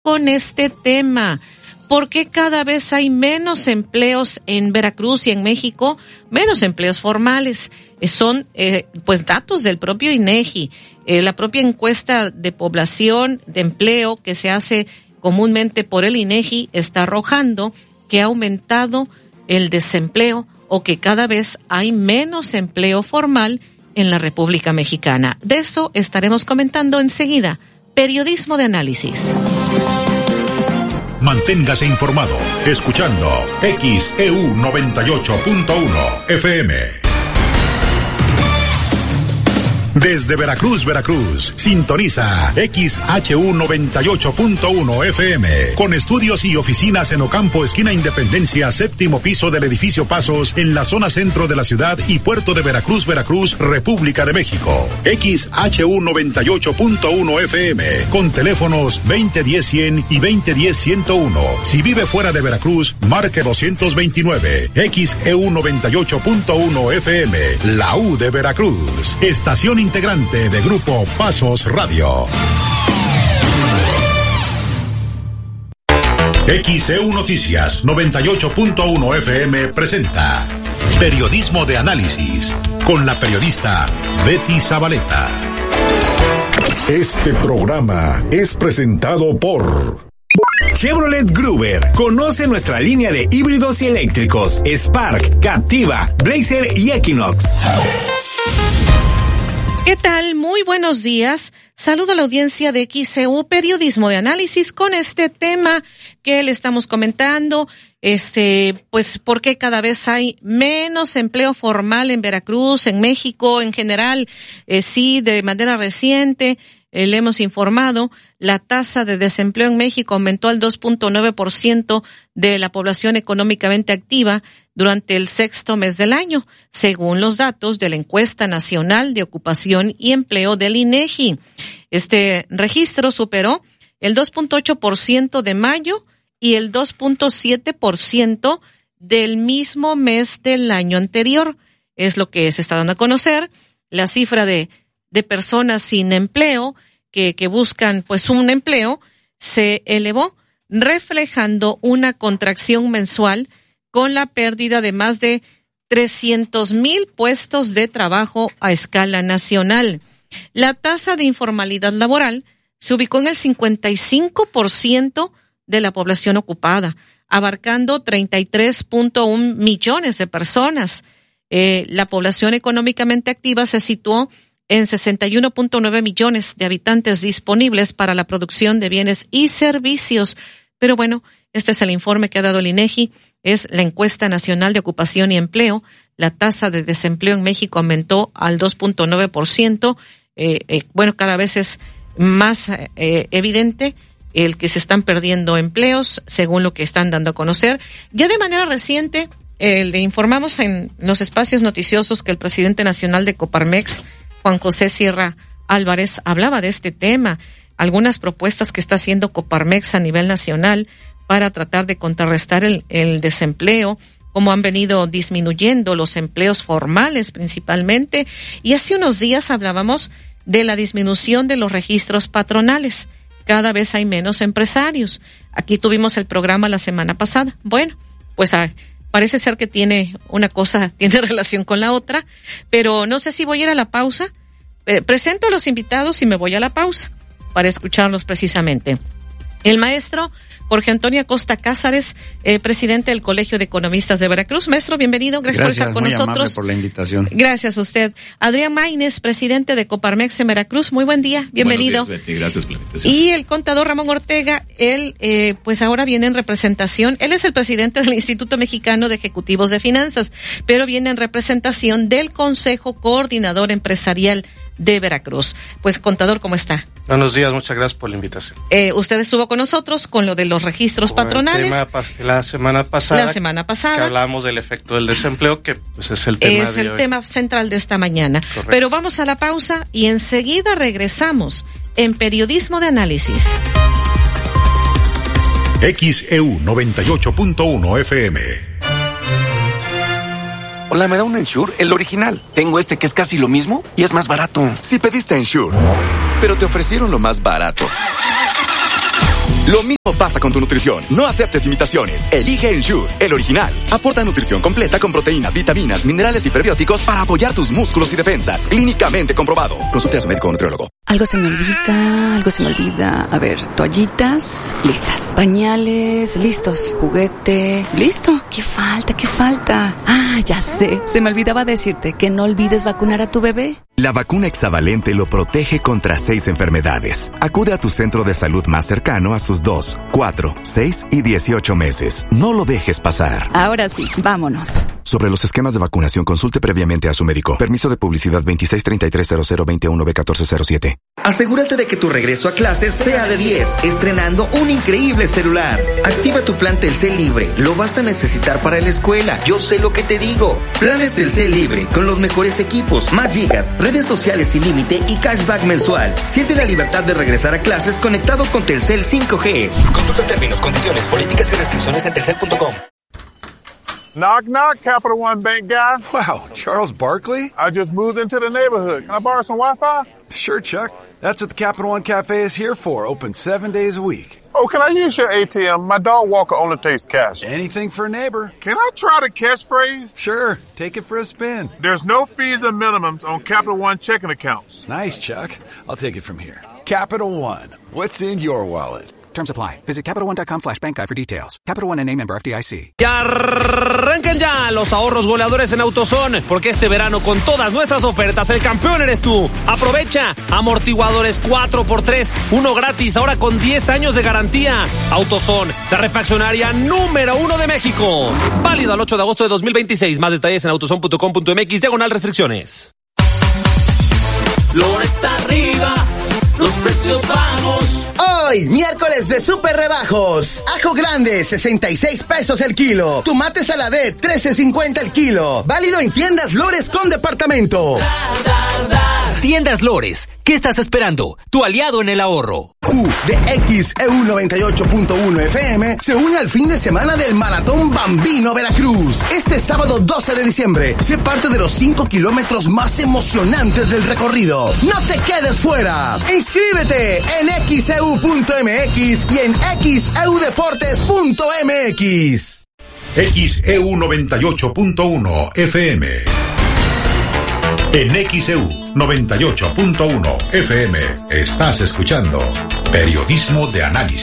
con este tema. ¿Por qué cada vez hay menos empleos en Veracruz y en México? Menos empleos formales. Son pues datos del propio INEGI. La propia encuesta de población de empleo que se hace comúnmente por el INEGI está arrojando que ha aumentado el desempleo o que cada vez hay menos empleo formal en la República Mexicana. De eso estaremos comentando enseguida. Periodismo de análisis. Manténgase informado escuchando XEU 98.1 FM. Desde Veracruz, sintoniza XHU 98.1 FM, con estudios y oficinas en Ocampo, esquina Independencia, séptimo piso del edificio Pasos, en la zona centro de la ciudad y puerto de Veracruz, República de México. XHU 98.1 FM, con teléfonos 2010-100 y 2010-101. Si vive fuera de Veracruz, marque 229. XEU 98.1 FM, la U de Veracruz. Estación integrante de Grupo Pasos Radio. XEU Noticias 98.1 FM presenta Periodismo de Análisis con la periodista Betty Zabaleta. Este programa es presentado por Chevrolet Gruber. Conoce nuestra línea de híbridos y eléctricos: Spark, Captiva, Blazer y Equinox. ¿Qué tal? Muy buenos días. Saludo a la audiencia de XEU Periodismo de Análisis con este tema que le estamos comentando. Pues, ¿por qué cada vez hay menos empleo formal en Veracruz, en México en general? Sí, de manera reciente, le hemos informado, la tasa de desempleo en México aumentó al 2.9% de la población económicamente activa durante el sexto mes del año, según los datos de la Encuesta Nacional de Ocupación y Empleo del INEGI. Este registro superó el 2.8% de mayo y el 2.7% del mismo mes del año anterior. Es lo que se está dando a conocer. La cifra de personas sin empleo que buscan pues un empleo se elevó, reflejando una contracción mensual con la pérdida de más de 300,000 puestos de trabajo a escala nacional. La tasa de informalidad laboral se ubicó en el 55% de la población ocupada, abarcando 33.1 millones de personas. La población económicamente activa se situó en 61.9 millones de habitantes disponibles para la producción de bienes y servicios. Pero bueno, este es el informe que ha dado el INEGI. Es la Encuesta Nacional de Ocupación y Empleo. La tasa de desempleo en México aumentó al 2.9%. Bueno, cada vez es más evidente el que se están perdiendo empleos, según lo que están dando a conocer. Ya de manera reciente, le informamos en los espacios noticiosos que el presidente nacional de Coparmex, Juan José Sierra Álvarez, hablaba de este tema, algunas propuestas que está haciendo Coparmex a nivel nacional para tratar de contrarrestar el desempleo, cómo han venido disminuyendo los empleos formales principalmente. Y hace unos días hablábamos de la disminución de los registros patronales. Cada vez hay menos empresarios. Aquí tuvimos el programa la semana pasada. Bueno, pues parece ser que tiene relación con la otra, pero no sé si voy a ir a la pausa. Presento a los invitados y me voy a la pausa para escucharlos precisamente. El maestro Jorge Antonio Acosta Cázares, presidente del Colegio de Economistas de Veracruz. Maestro, bienvenido, gracias por estar con nosotros. Muy amable por la invitación. Gracias a usted. Adrián Maínez, presidente de Coparmex en Veracruz, muy buen día, bienvenido. Buenos días, Betty, gracias por la invitación. Y el contador Ramón Ortega, él pues ahora viene en representación, él es el presidente del Instituto Mexicano de Ejecutivos de Finanzas, pero viene en representación del Consejo Coordinador Empresarial de Veracruz. Pues, contador, ¿cómo está? Buenos días, muchas gracias por la invitación. Usted estuvo con nosotros con lo de los registros patronales. La semana pasada. Que hablamos del efecto del desempleo, que pues es el tema de hoy. Tema central de esta mañana. Correcto. Pero vamos a la pausa y enseguida regresamos en Periodismo de Análisis. XEU 98.1 FM. Hola, ¿me da un Ensure? El original. Tengo este que es casi lo mismo y es más barato. Si pediste Ensure, pero te ofrecieron lo más barato. Lo mismo pasa con tu nutrición. No aceptes imitaciones. Elige Ensure, el original. Aporta nutrición completa con proteínas, vitaminas, minerales y prebióticos para apoyar tus músculos y defensas. Clínicamente comprobado. Consulte a su médico o nutriólogo. Algo se me olvida. A ver, toallitas, listas. Pañales, listos. Juguete, listo. ¿Qué falta? Ah, ya sé. Se me olvidaba decirte que no olvides vacunar a tu bebé. La vacuna hexavalente lo protege contra 6 enfermedades. Acude a tu centro de salud más cercano a sus 2, 4, 6 y 18 meses. No lo dejes pasar. Ahora sí, vámonos. Sobre los esquemas de vacunación, consulte previamente a su médico. Permiso de publicidad 26330021B1407. Asegúrate de que tu regreso a clases sea de 10, estrenando un increíble celular. Activa tu plan Telcel Libre. Lo vas a necesitar para la escuela. Yo sé lo que te digo. Planes Telcel Libre, con los mejores equipos, más gigas, redes sociales sin límite y cashback mensual. Siente la libertad de regresar a clases conectado con Telcel 5G. Consulta términos, condiciones, políticas y restricciones en telcel.com. Knock, knock, Capital One Bank guy. Wow, Charles Barkley? I just moved into the neighborhood. Can I borrow some Wi-Fi? Sure, Chuck. That's what the Capital One Cafe is here for, open 7 days a week. Oh, can I use your ATM? My dog walker only takes cash. Anything for a neighbor. Can I try the catchphrase? Sure, take it for a spin. There's no fees and minimums on Capital One checking accounts. Nice, Chuck. I'll take it from here. Capital One. What's in your wallet? Terms apply. Visit CapitalOne.com/bankguide for details. Capital One, N.A. member FDIC. Y arrancan ya los ahorros goleadores en AutoZone, porque este verano con todas nuestras ofertas el campeón eres tú. Aprovecha amortiguadores 4x3, uno gratis, ahora con 10 años de garantía. AutoZone, la refaccionaria número 1 de México. Válido al 8 de agosto de 2026. Más detalles en autozone.com.mx/restricciones. Flores arriba, los precios bajos. Hoy, miércoles de super rebajos. Ajo grande, 66 pesos el kilo. Tomate saladet, 13.50 el kilo. Válido en tiendas Lores con departamento. Tiendas Lores, ¿qué estás esperando? Tu aliado en el ahorro. De XEU 98.1 FM se une al fin de semana del Maratón Bambino Veracruz. Este sábado 12 de diciembre, sé parte de los 5 kilómetros más emocionantes del recorrido. ¡No te quedes fuera! ¡Inscríbete en XEU.mx y en XEUDeportes.mx! XEU 98.1 FM. En XEU 98.1 FM estás escuchando Periodismo de Análisis.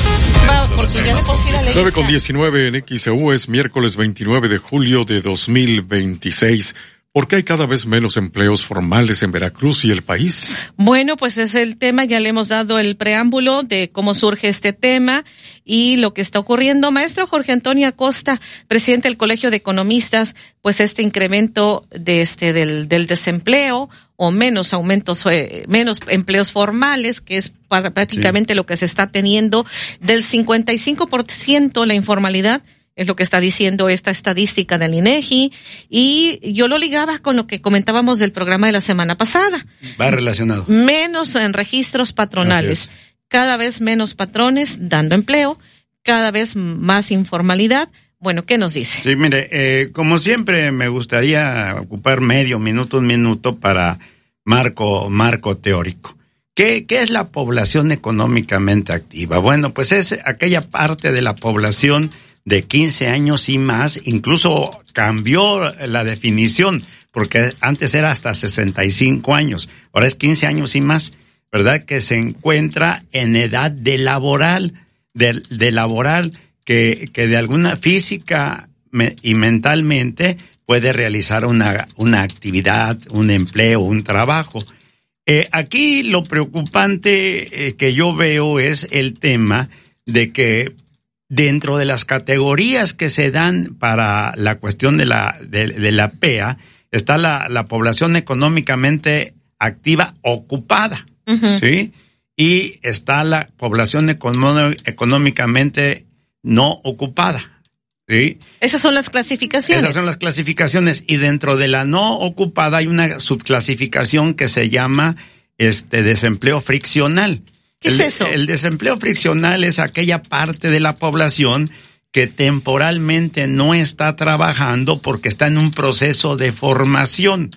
9:19 en XEU, es miércoles 29 de julio de 2026. ¿Por qué hay cada vez menos empleos formales en Veracruz y el país? Bueno, pues es el tema, ya le hemos dado el preámbulo de cómo surge este tema y lo que está ocurriendo. Maestro Jorge Antonio Acosta, presidente del Colegio de Economistas, pues este incremento de del desempleo o menos aumentos, menos empleos formales, que es prácticamente lo que se está teniendo, del 55% la informalidad, es lo que está diciendo esta estadística del INEGI, y yo lo ligaba con lo que comentábamos del programa de la semana pasada. Va relacionado. Menos en registros patronales, cada vez menos patrones dando empleo, cada vez más informalidad. Bueno, ¿qué nos dice? Sí, mire, como siempre me gustaría ocupar un minuto para marco teórico. ¿Qué es la población económicamente activa? Bueno, pues es aquella parte de la población de 15 años y más, incluso cambió la definición, porque antes era hasta 65 años, ahora es 15 años y más, ¿verdad? Que se encuentra en edad de laboral, que de alguna física y mentalmente puede realizar una actividad, un empleo, un trabajo. Aquí lo preocupante que yo veo es el tema de que dentro de las categorías que se dan para la cuestión de la PEA, está la población económicamente activa ocupada, ¿sí? Y está la población económicamente no ocupada, ¿sí? Esas son las clasificaciones. Esas son las clasificaciones, y dentro de la no ocupada hay una subclasificación que se llama desempleo friccional. ¿Qué es eso? El desempleo friccional es aquella parte de la población que temporalmente no está trabajando porque está en un proceso de formación,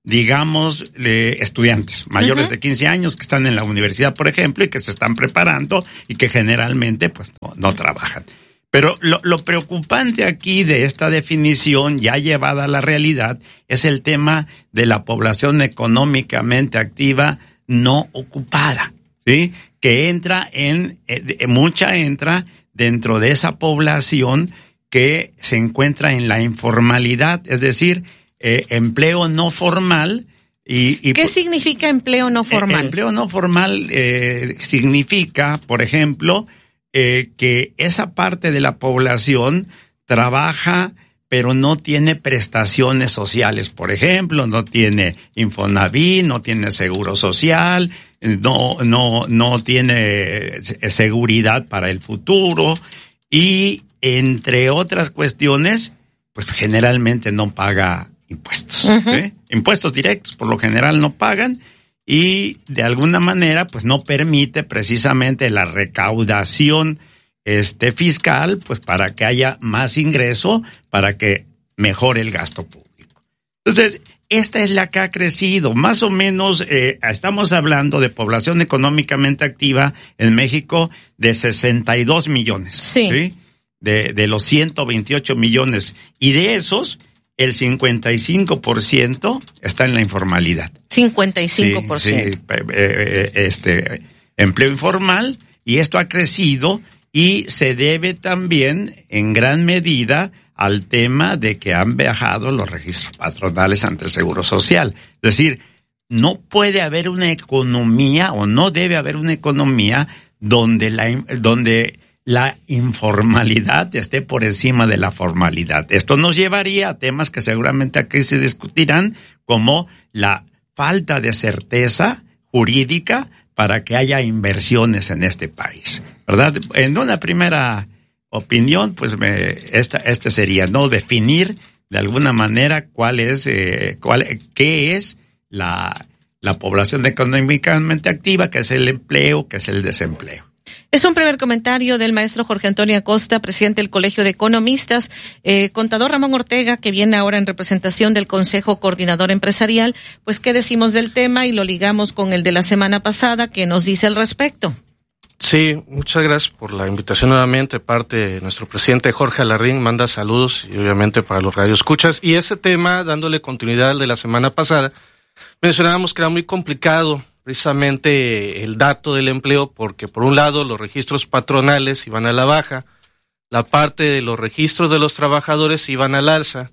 digamos, estudiantes mayores de 15 años que están en la universidad, por ejemplo, y que se están preparando y que generalmente pues no trabajan. Pero lo preocupante aquí de esta definición ya llevada a la realidad es el tema de la población económicamente activa no ocupada, ¿sí? Que mucha entra dentro de esa población que se encuentra en la informalidad, es decir, empleo no formal. ¿Qué significa empleo no formal? Empleo no formal significa, por ejemplo, que esa parte de la población trabaja pero no tiene prestaciones sociales, por ejemplo, no tiene Infonavit, no tiene seguro social, no tiene seguridad para el futuro y entre otras cuestiones, pues generalmente no paga impuestos, ¿sí? Impuestos directos por lo general no pagan y de alguna manera pues no permite precisamente la recaudación fiscal, pues para que haya más ingreso, para que mejore el gasto público. Entonces, esta es la que ha crecido. Más o menos, estamos hablando de población económicamente activa en México de 62 millones. Sí. De los 128 millones. Y de esos, el 55% está en la informalidad. 55%. Sí, empleo informal, y esto ha crecido. Y se debe también, en gran medida, al tema de que han bajado los registros patronales ante el Seguro Social. Es decir, no puede haber una economía o no debe haber una economía donde la informalidad esté por encima de la formalidad. Esto nos llevaría a temas que seguramente aquí se discutirán, como la falta de certeza jurídica para que haya inversiones en este país, ¿verdad? En una primera opinión, pues este sería, ¿no? Definir de alguna manera qué es la población económicamente activa, qué es el empleo, qué es el desempleo. Es un primer comentario del maestro Jorge Antonio Acosta, presidente del Colegio de Economistas. Contador Ramón Ortega, que viene ahora en representación del Consejo Coordinador Empresarial, pues ¿qué decimos del tema? Y lo ligamos con el de la semana pasada, ¿qué nos dice al respecto? Sí, muchas gracias por la invitación nuevamente. Parte de nuestro presidente Jorge Alarrín manda saludos y obviamente para los radioescuchas. Y ese tema, dándole continuidad al de la semana pasada, mencionábamos que era muy complicado precisamente el dato del empleo, porque por un lado los registros patronales iban a la baja, la parte de los registros de los trabajadores iban al alza,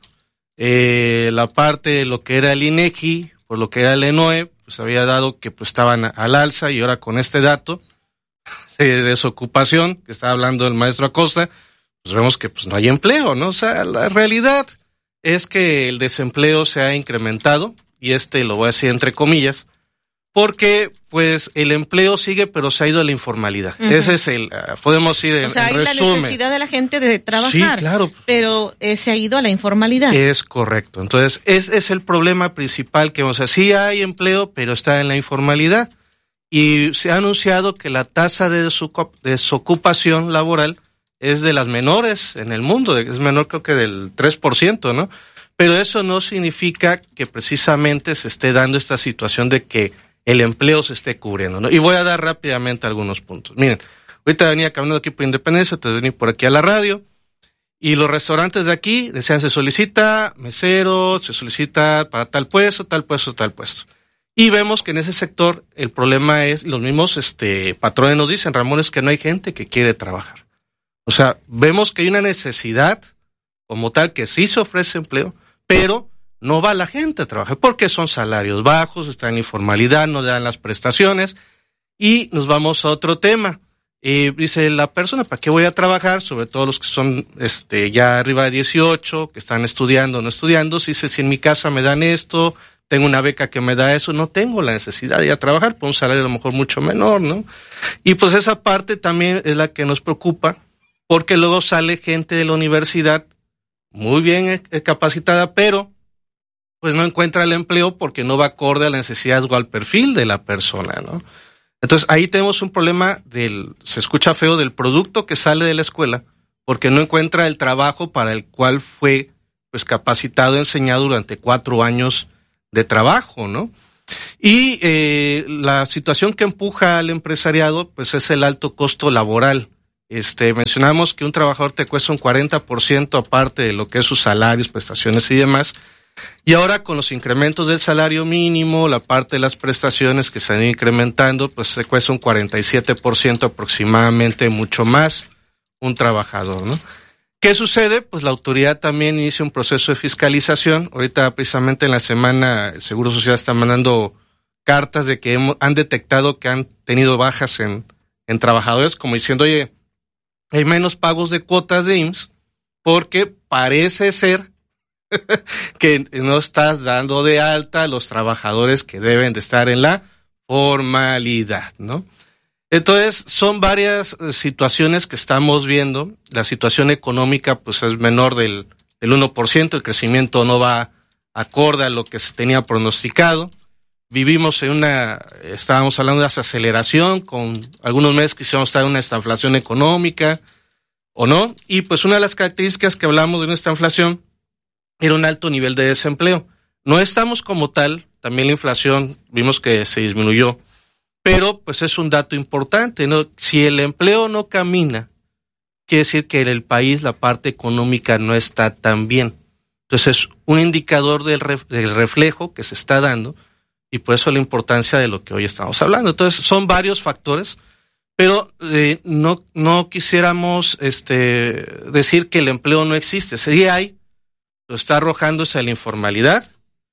la parte de lo que era el INEGI, por lo que era el ENOE, pues había dado que pues estaban al alza, y ahora con este dato de desocupación que estaba hablando el maestro Acosta, pues vemos que pues no hay empleo, ¿no? O sea, la realidad es que el desempleo se ha incrementado, y lo voy a decir entre comillas, porque pues el empleo sigue, pero se ha ido a la informalidad. Ese es podemos ir en resumen. O sea, hay la necesidad de la gente de trabajar, sí, claro, pero se ha ido a la informalidad. Es correcto. Entonces, es el problema principal que vamos a decir. Sí hay empleo, pero está en la informalidad. Y se ha anunciado que la tasa de desocupación laboral es de las menores en el mundo, es menor creo que del 3%, ¿no? Pero eso no significa que precisamente se esté dando esta situación de que el empleo se esté cubriendo, ¿no? Y voy a dar rápidamente algunos puntos. Miren, ahorita venía caminando aquí por Independencia, te venía por aquí a la radio, y los restaurantes de aquí decían, se solicita mesero, se solicita para tal puesto, tal puesto, tal puesto. Y vemos que en ese sector el problema es, los mismos patrones nos dicen, Ramón, es que no hay gente que quiere trabajar. O sea, vemos que hay una necesidad como tal que sí se ofrece empleo, pero no va la gente a trabajar porque son salarios bajos, están en informalidad, no le dan las prestaciones. Y nos vamos a otro tema. Dice la persona, ¿para qué voy a trabajar? Sobre todo los que son ya arriba de 18, que están estudiando o no estudiando. Si en mi casa me dan esto, tengo una beca que me da eso, no tengo la necesidad de ir a trabajar por un salario a lo mejor mucho menor, ¿no? Y pues esa parte también es la que nos preocupa, porque luego sale gente de la universidad muy bien capacitada, pero pues no encuentra el empleo porque no va acorde a la necesidad o al perfil de la persona, ¿no? Entonces ahí tenemos un problema se escucha feo, del producto que sale de la escuela, porque no encuentra el trabajo para el cual fue pues capacitado, enseñado durante 4 años trabajo, ¿no? Y la situación que empuja al empresariado, pues es el alto costo laboral. Mencionamos que un trabajador te cuesta un 40% aparte de lo que es sus salarios, prestaciones y demás. Y ahora con los incrementos del salario mínimo, la parte de las prestaciones que se han ido incrementando, pues se cuesta un 47% aproximadamente, mucho más un trabajador, ¿no? ¿Qué sucede? Pues la autoridad también inicia un proceso de fiscalización. Ahorita precisamente en la semana el Seguro Social está mandando cartas de que han detectado que han tenido bajas en trabajadores, como diciendo, oye, hay menos pagos de cuotas de IMSS porque parece ser que no estás dando de alta a los trabajadores que deben de estar en la formalidad, ¿no? Entonces, son varias situaciones que estamos viendo. La situación económica, pues, es menor del 1%. El crecimiento no va acorde a lo que se tenía pronosticado. Vivimos estábamos hablando de desaceleración, con algunos meses que íbamos a estar en una estanflación económica, ¿o no? Y, pues, una de las características que hablamos de nuestra inflación era un alto nivel de desempleo. No estamos como tal, también la inflación, vimos que se disminuyó, pero pues es un dato importante, ¿no? Si el empleo no camina, quiere decir que en el país la parte económica no está tan bien. Entonces es un indicador del reflejo que se está dando y por eso la importancia de lo que hoy estamos hablando. Entonces son varios factores, pero no quisiéramos decir que el empleo no existe. Sí hay, lo está arrojándose a la informalidad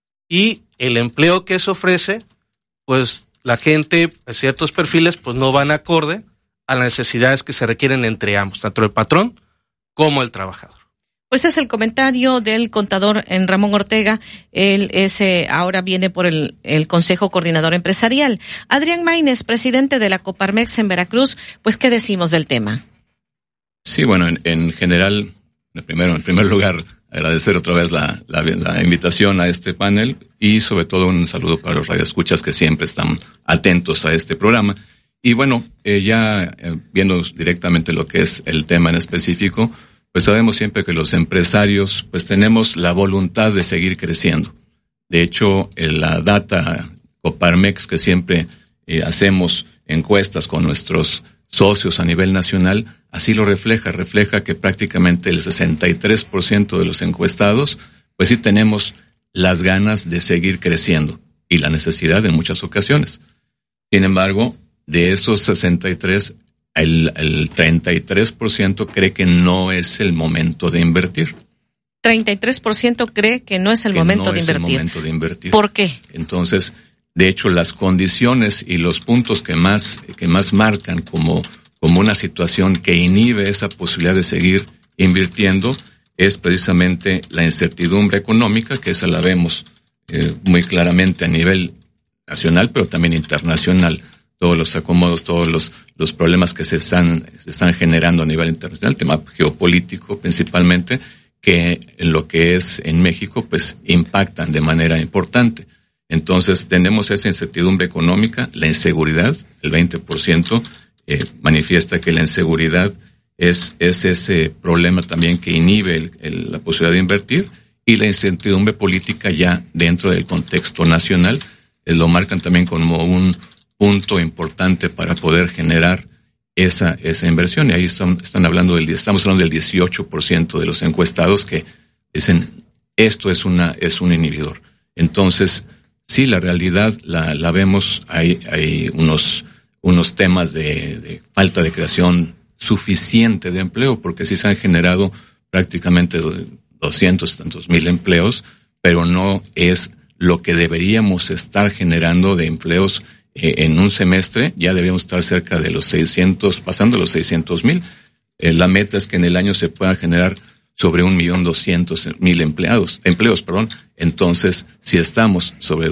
y el empleo que se ofrece, pues la gente, ciertos perfiles, pues no van acorde a las necesidades que se requieren entre ambos, tanto el patrón como el trabajador. Pues es el comentario del contador Ramón Ortega. Él ahora viene por el Consejo Coordinador Empresarial. Adrián Maínez, presidente de la Coparmex en Veracruz, pues ¿qué decimos del tema? Sí, bueno, en general, en primer lugar, agradecer otra vez la invitación a este panel y sobre todo un saludo para los radioescuchas que siempre están atentos a este programa. Y bueno, viendo directamente lo que es el tema en específico, pues sabemos siempre que los empresarios pues tenemos la voluntad de seguir creciendo. De hecho, la data Coparmex que siempre hacemos encuestas con nuestros socios a nivel nacional, así lo refleja que prácticamente el 63% de los encuestados, pues sí tenemos las ganas de seguir creciendo y la necesidad en muchas ocasiones. Sin embargo, de esos 63, el 33% cree que no es el momento de invertir. 33% cree que no es el momento de invertir. ¿Por qué? Entonces, de hecho, las condiciones y los puntos que más marcan como una situación que inhibe esa posibilidad de seguir invirtiendo es precisamente la incertidumbre económica, que esa la vemos muy claramente a nivel nacional, pero también internacional. Todos los acomodos, todos los problemas que se están generando a nivel internacional, tema geopolítico principalmente, que en lo que es en México, pues impactan de manera importante. Entonces, tenemos esa incertidumbre económica, la inseguridad, el 20%, manifiesta que la inseguridad es ese problema también que inhibe la posibilidad de invertir, y la incertidumbre política ya dentro del contexto nacional, lo marcan también como un punto importante para poder generar esa inversión. Y ahí estamos hablando del 18% de los encuestados que dicen esto es un inhibidor. Entonces, sí, la realidad la vemos, hay unos temas de falta de creación suficiente de empleo, porque sí se han generado prácticamente 200,000 empleos, pero no es lo que deberíamos estar generando de empleos en un semestre. Ya deberíamos estar cerca de los 600, pasando los 600,000. La meta es que en el año se pueda generar sobre 1,200,000 empleos. Entonces, si estamos sobre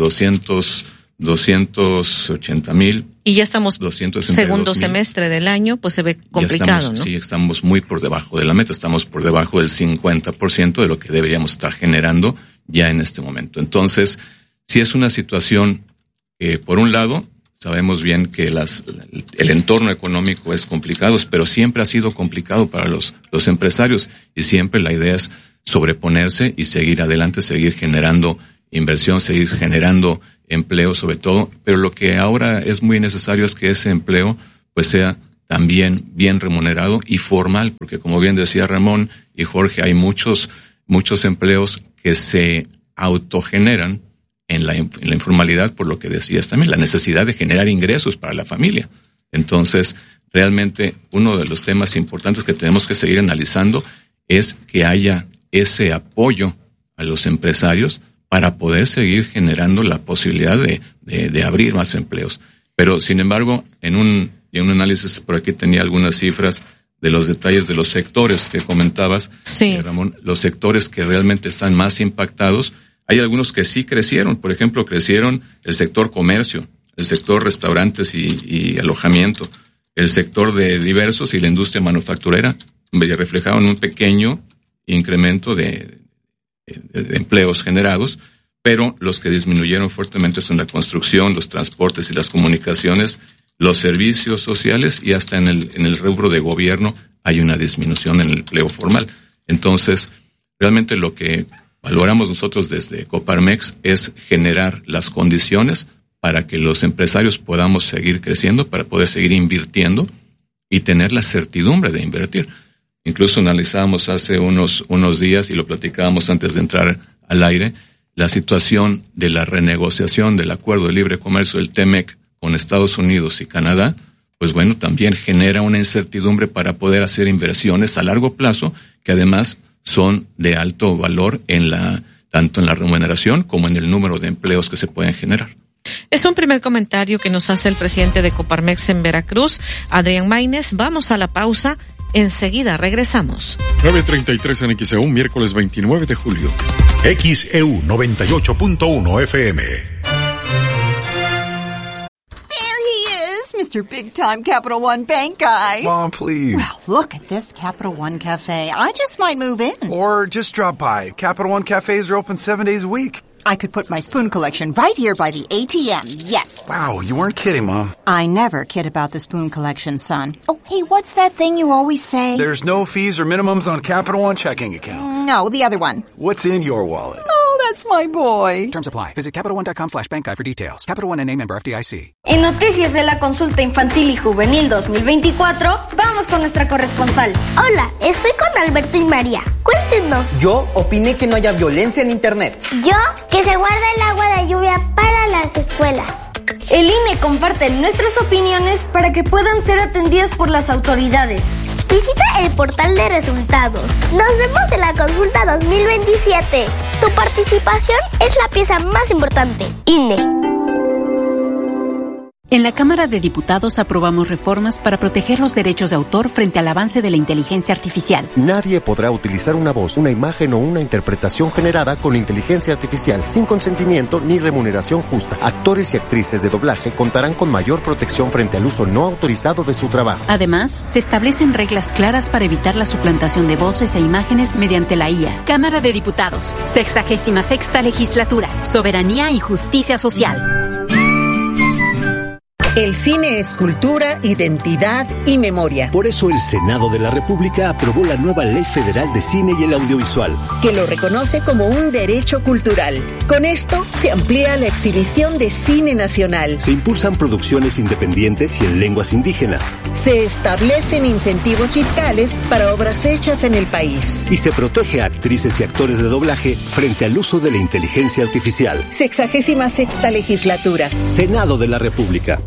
280,000. Y ya estamos segundo semestre del año, pues se ve complicado, ¿no? Sí, estamos muy por debajo de la meta, estamos por debajo del 50% de lo que deberíamos estar generando ya en este momento. Entonces, sí es una situación que, por un lado, sabemos bien que el entorno económico es complicado, pero siempre ha sido complicado para los empresarios, y siempre la idea es sobreponerse y seguir adelante, seguir generando inversión, seguir generando empleo sobre todo, pero lo que ahora es muy necesario es que ese empleo pues sea también bien remunerado y formal, porque como bien decía Ramón y Jorge, hay muchos empleos que se autogeneran en la informalidad, por lo que decías también, la necesidad de generar ingresos para la familia. Entonces, realmente uno de los temas importantes que tenemos que seguir analizando es que haya ese apoyo a los empresarios para poder seguir generando la posibilidad de abrir más empleos. Pero, sin embargo, en un análisis, por aquí tenía algunas cifras de los detalles de los sectores que comentabas, sí. Ramón, los sectores que realmente están más impactados. Hay algunos que sí crecieron, por ejemplo, crecieron el sector comercio, el sector restaurantes y alojamiento, el sector de diversos y la industria manufacturera, reflejaron un pequeño incremento de empleos generados, pero los que disminuyeron fuertemente son la construcción, los transportes y las comunicaciones, los servicios sociales y hasta en el rubro de gobierno hay una disminución en el empleo formal. Entonces, realmente lo que valoramos nosotros desde Coparmex es generar las condiciones para que los empresarios podamos seguir creciendo, para poder seguir invirtiendo y tener la certidumbre de invertir. Incluso analizábamos hace unos días y lo platicábamos antes de entrar al aire, la situación de la renegociación del Acuerdo de Libre Comercio del TEMEC con Estados Unidos y Canadá, pues bueno, también genera una incertidumbre para poder hacer inversiones a largo plazo que además son de alto valor tanto en la remuneración como en el número de empleos que se pueden generar. Es un primer comentario que nos hace el presidente de Coparmex en Veracruz, Adrián Maínez. Vamos a la pausa. Enseguida regresamos. 9:33 en XEU, miércoles 29 de julio. XEU 98.1 FM. Mr. Big Time Capital One Bank guy. Mom, please. Well, look at this Capital One Cafe. I just might move in. Or just drop by. Capital One cafes are open 7 days a week. I could put my spoon collection right here by the ATM, yes. Wow, you weren't kidding, Mom. I never kid about the spoon collection, son. Oh, hey, what's that thing you always say? There's no fees or minimums on Capital One checking accounts. No, the other one. What's in your wallet? Oh, that's my boy. Terms apply. Visit CapitalOne.com/bank guide for details. Capital One N.A. member FDIC. En Noticias de la Consulta Infantil y Juvenil 2024, vamos con nuestra corresponsal. Hola, estoy con Alberto y María. Cuéntenos. Yo opiné que no haya violencia en Internet. Yo, que se guarda el agua de lluvia para las escuelas. El INE comparte nuestras opiniones para que puedan ser atendidas por las autoridades. Visita el portal de resultados. Nos vemos en la consulta 2027. Tu participación es la pieza más importante. INE. En la Cámara de Diputados aprobamos reformas para proteger los derechos de autor frente al avance de la inteligencia artificial. Nadie podrá utilizar una voz, una imagen o una interpretación generada con inteligencia artificial sin consentimiento ni remuneración justa. Actores y actrices de doblaje contarán con mayor protección frente al uso no autorizado de su trabajo. Además, se establecen reglas claras para evitar la suplantación de voces e imágenes mediante la IA. Cámara de Diputados, 66ª Legislatura, Soberanía y Justicia Social. El cine es cultura, identidad y memoria. Por eso el Senado de la República aprobó la nueva Ley Federal de Cine y el Audiovisual, que lo reconoce como un derecho cultural. Con esto se amplía la exhibición de cine nacional. Se impulsan producciones independientes y en lenguas indígenas. Se establecen incentivos fiscales para obras hechas en el país. Y se protege a actrices y actores de doblaje frente al uso de la inteligencia artificial. 66ª Legislatura. Senado de la República.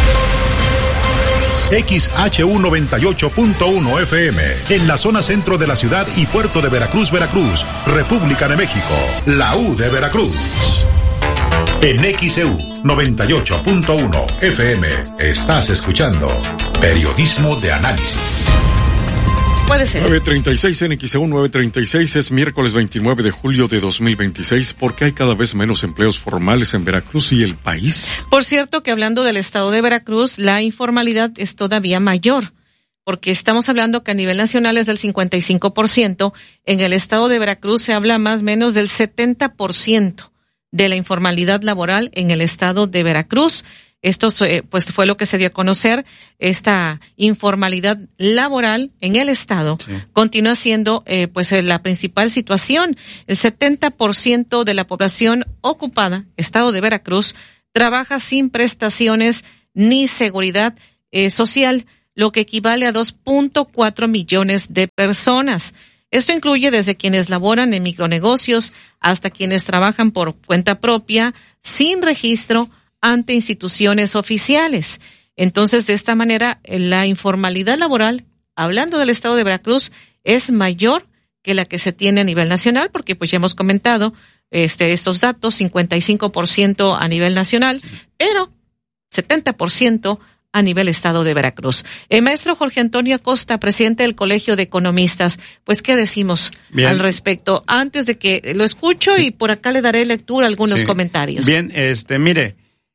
XHU 98.1 FM, en la zona centro de la ciudad y puerto de Veracruz, República de México, la U de Veracruz. En XEU 98.1 FM, estás escuchando Periodismo de Análisis. Puede ser. 9:36 en XEU 9:36, es miércoles 29 de julio de 2026. ¿Por qué hay cada vez menos empleos formales en Veracruz y el país? Por cierto que hablando del estado de Veracruz, la informalidad es todavía mayor, porque estamos hablando que a nivel nacional es del 55%, en el estado de Veracruz se habla más o menos del 70% de la informalidad laboral en el estado de Veracruz. Esto pues fue lo que se dio a conocer. Esta informalidad laboral en el estado continúa siendo pues la principal situación. El 70% de la población ocupada, estado de Veracruz, trabaja sin prestaciones ni seguridad social, lo que equivale a 2.4 millones de personas. Esto incluye desde quienes laboran en micronegocios hasta quienes trabajan por cuenta propia sin registro ante instituciones oficiales. Entonces, de esta manera, la informalidad laboral, hablando del estado de Veracruz, es mayor que la que se tiene a nivel nacional, porque pues ya hemos comentado estos datos, 55% a nivel nacional, pero 70% a nivel estado de Veracruz. Maestro Jorge Antonio Acosta, presidente del Colegio de Economistas, pues ¿qué decimos al respecto? Antes de que lo escucho y por acá le daré lectura a algunos comentarios. Bien, mire,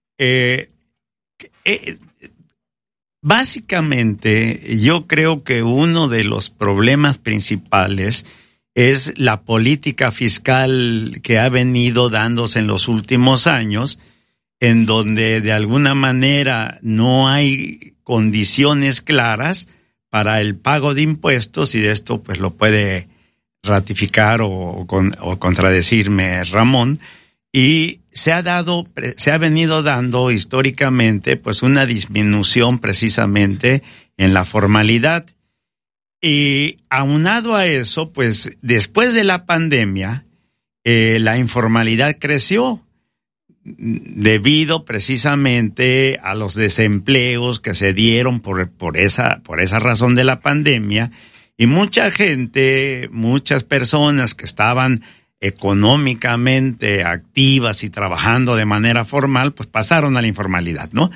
básicamente yo creo que uno de los problemas principales es la política fiscal que ha venido dándose en los últimos años, en donde de alguna manera no hay condiciones claras para el pago de impuestos, y de esto pues lo puede ratificar o contradecirme Ramón, y se ha venido dando históricamente pues una disminución precisamente en la formalidad. Y aunado a eso, pues después de la pandemia, la informalidad creció debido precisamente a los desempleos que se dieron por esa razón de la pandemia, y mucha gente, muchas personas que estaban económicamente activas y trabajando de manera formal, pues pasaron a la informalidad, ¿no?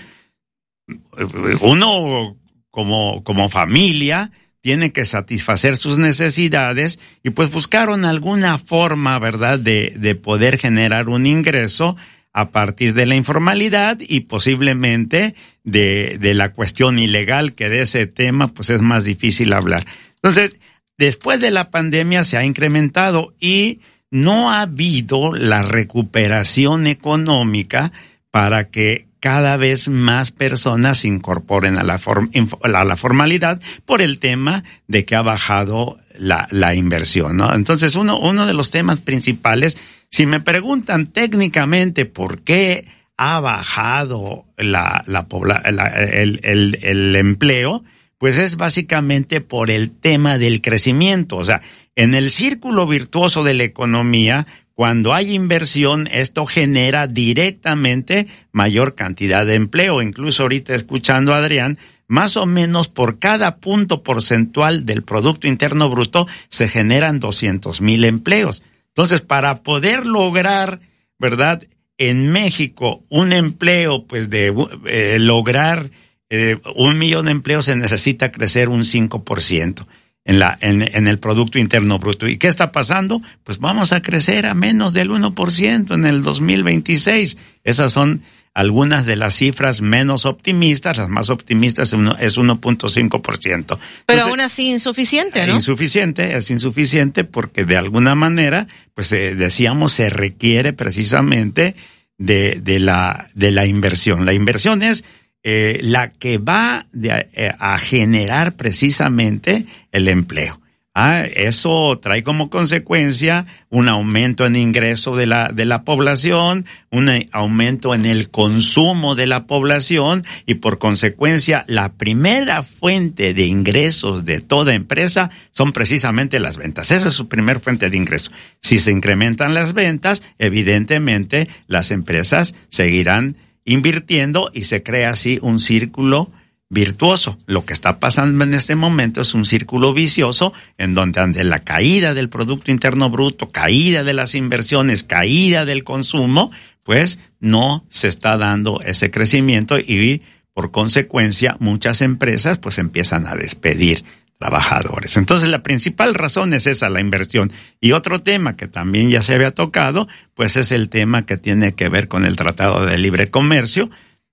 Uno como familia tiene que satisfacer sus necesidades y pues buscaron alguna forma, ¿verdad?, de poder generar un ingreso a partir de la informalidad y posiblemente de la cuestión ilegal, que de ese tema pues es más difícil hablar. Entonces, después de la pandemia se ha incrementado y no ha habido la recuperación económica para que cada vez más personas se incorporen a la formalidad por el tema de que ha bajado la inversión, ¿no? Entonces, uno de los temas principales, si me preguntan técnicamente por qué ha bajado el empleo, pues es básicamente por el tema del crecimiento. O sea, en el círculo virtuoso de la economía, cuando hay inversión, esto genera directamente mayor cantidad de empleo. Incluso ahorita escuchando a Adrián, más o menos por cada punto porcentual del Producto Interno Bruto se generan 200,000 empleos. Entonces, para poder lograr, ¿verdad?, en México un empleo, pues lograr 1,000,000 de empleos, se necesita crecer un 5%. En el Producto Interno Bruto. ¿Y qué está pasando? Pues vamos a crecer a menos del 1% en el 2026. Esas son algunas de las cifras menos optimistas. Las más optimistas es 1.5%. Pero aún así insuficiente, ¿no? Es insuficiente porque de alguna manera, pues decíamos, se requiere precisamente de la inversión. La inversión es la que va a generar precisamente el empleo. Eso trae como consecuencia un aumento en ingreso de la población, un aumento en el consumo de la población y por consecuencia la primera fuente de ingresos de toda empresa son precisamente las ventas. Esa es su primer fuente de ingreso. Si se incrementan las ventas, evidentemente las empresas seguirán invirtiendo y se crea así un círculo virtuoso. Lo que está pasando en este momento es un círculo vicioso en donde ante la caída del Producto Interno Bruto, caída de las inversiones, caída del consumo, pues no se está dando ese crecimiento y por consecuencia muchas empresas pues empiezan a despedir trabajadores. Entonces la principal razón es esa, la inversión. Y otro tema que también ya se había tocado, pues es el tema que tiene que ver con el Tratado de Libre Comercio.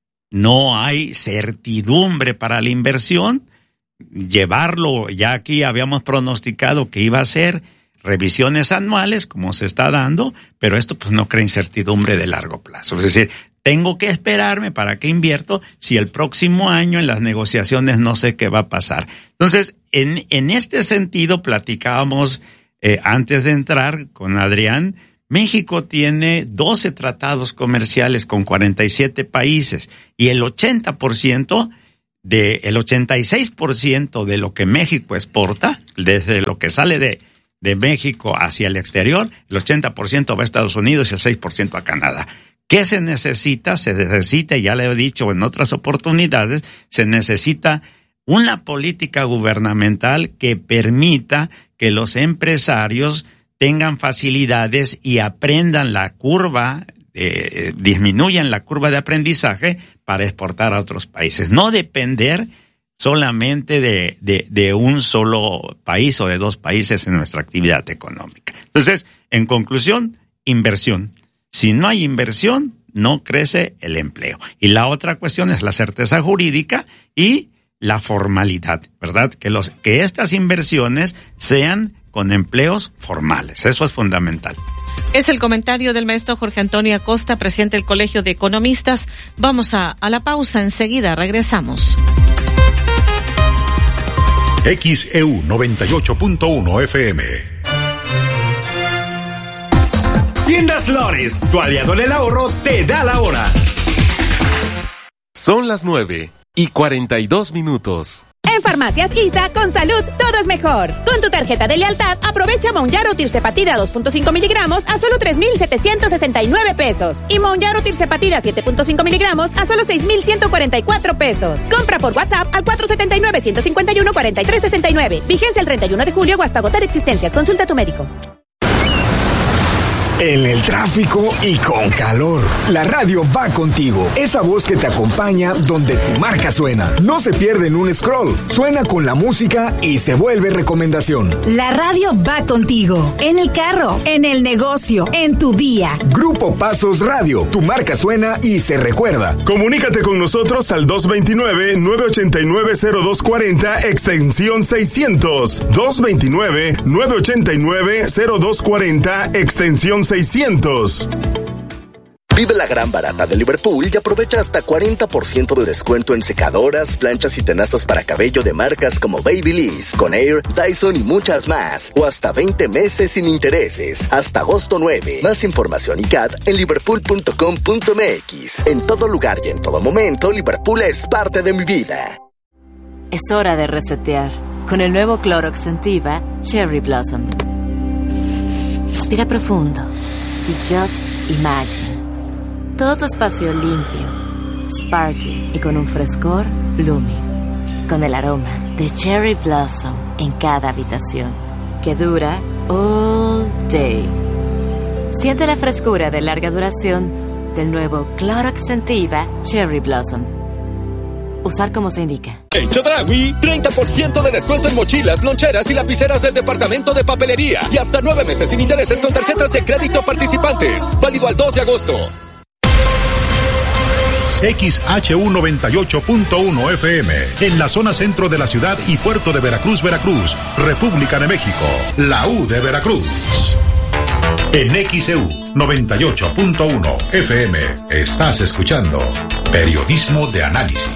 No hay certidumbre para la inversión. Llevarlo, ya aquí habíamos pronosticado que iba a ser revisiones anuales, como se está dando, pero esto pues no crea incertidumbre de largo plazo. Es decir, tengo que esperarme, ¿para qué invierto? Si el próximo año en las negociaciones no sé qué va a pasar. Entonces, en este sentido, platicábamos antes de entrar con Adrián, México tiene 12 tratados comerciales con 47 países y el 86% de lo que México exporta, desde lo que sale de México hacia el exterior, el 80% va a Estados Unidos y el 6% a Canadá. ¿Qué se necesita? Se necesita, ya le he dicho en otras oportunidades, se necesita una política gubernamental que permita que los empresarios tengan facilidades y aprendan la curva, disminuyan la curva de aprendizaje para exportar a otros países. No depender solamente de un solo país o de dos países en nuestra actividad económica. Entonces, en conclusión, inversión. Si no hay inversión, no crece el empleo. Y la otra cuestión es la certeza jurídica y la formalidad, ¿verdad? Que estas inversiones sean con empleos formales. Eso es fundamental. Es el comentario del maestro Jorge Antonio Acosta, presidente del Colegio de Economistas. Vamos a la pausa, enseguida regresamos. XEU 98.1 FM. Tiendas Lores, tu aliado en el ahorro, te da la hora. Son las 9:42. En Farmacias ISA, con salud, todo es mejor. Con tu tarjeta de lealtad, aprovecha Monjaro Tirzepatida 2.5 miligramos a solo 3,769 pesos. Y Monjaro Tirzepatida 7.5 miligramos a solo 6,144 pesos. Compra por WhatsApp al 479-151-4369. Vigencia el 31 de julio o hasta agotar existencias. Consulta a tu médico. En el tráfico y con calor, la radio va contigo. Esa voz que te acompaña donde tu marca suena. No se pierde en un scroll. Suena con la música y se vuelve recomendación. La radio va contigo. En el carro, en el negocio, en tu día. Grupo Pasos Radio. Tu marca suena y se recuerda. Comunícate con nosotros al 229-989-0240, extensión 600. 229-989-0240, extensión 600. Vive la gran barata de Liverpool y aprovecha hasta 40% de descuento en secadoras, planchas y tenazas para cabello de marcas como Babyliss, Conair, Dyson y muchas más. O hasta 20 meses sin intereses. Hasta agosto 9. Más información y CAT en liverpool.com.mx. En todo lugar y en todo momento, Liverpool es parte de mi vida. Es hora de resetear con el nuevo Clorox Scentiva Cherry Blossom. Respira profundo y just imagine. Todo tu espacio limpio, sparkling y con un frescor blooming. Con el aroma de Cherry Blossom en cada habitación, que dura all day. Siente la frescura de larga duración del nuevo Clorox Scentiva Cherry Blossom. Usar como se indica. En Chedraui, 30% de descuento en mochilas, loncheras y lapiceras del departamento de papelería. Y hasta 9 meses sin intereses con tarjetas de crédito participantes. Válido al 2 de agosto. XHU 98.1 FM, en la zona centro de la ciudad y puerto de Veracruz, República de México, la U de Veracruz. En XEU 98.1 FM, estás escuchando Periodismo de Análisis.